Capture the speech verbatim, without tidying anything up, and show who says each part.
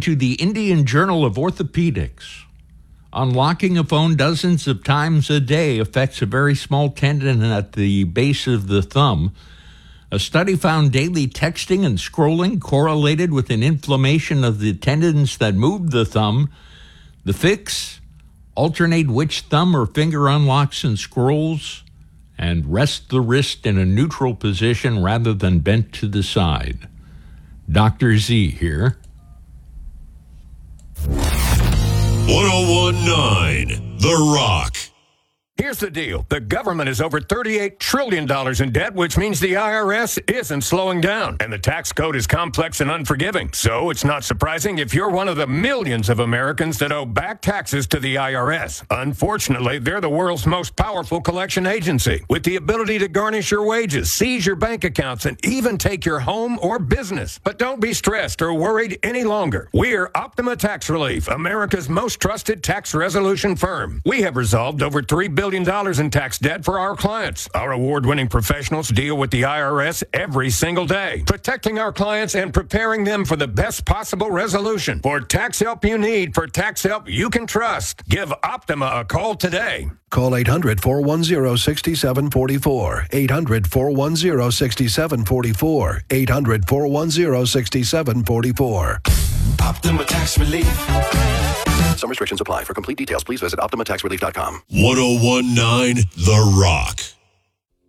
Speaker 1: to the Indian Journal of Orthopedics, unlocking a phone dozens of times a day affects a very small tendon at the base of the thumb. A study found daily texting and scrolling correlated with an inflammation of the tendons that move the thumb. The fix: alternate which thumb or finger unlocks and scrolls, and rest the wrist in a neutral position rather than bent to the side. Doctor Z here.
Speaker 2: one oh one point nine The Rock.
Speaker 3: Here's the deal. The government is over thirty-eight trillion dollars in debt, which means the I R S isn't slowing down. And the tax code is complex and unforgiving. So it's not surprising if you're one of the millions of Americans that owe back taxes to the I R S. Unfortunately, they're the world's most powerful collection agency, with the ability to garnish your wages, seize your bank accounts, and even take your home or business. But don't be stressed or worried any longer. We're Optima Tax Relief, America's most trusted tax resolution firm. We have resolved over three billion dollars in tax debt for our clients. Our award-winning professionals deal with the I R S every single day, protecting our clients and preparing them for the best possible resolution. For tax help you need, for tax help you can trust, give Optima a call today.
Speaker 4: Call eight hundred, four one zero, six seven four four. eight hundred, four one zero, six seven four four. eight hundred, four one zero, six seven four four.
Speaker 5: Optima Tax Relief.
Speaker 4: Some restrictions apply. For complete details, please visit optima tax relief dot com.
Speaker 2: one oh one point nine The Rock.